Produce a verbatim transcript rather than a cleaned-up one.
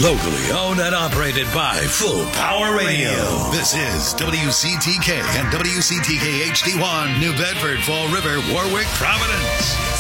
Locally owned and operated by Full Power Radio. This is W C T K and W C T K H D one, New Bedford, Fall River, Warwick, Providence.